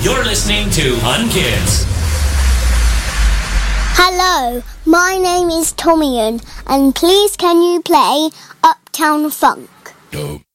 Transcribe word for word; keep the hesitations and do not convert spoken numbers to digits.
You're listening to Unkids. Hello, my name is Tommyon, and please can you play Uptown Funk? Dope.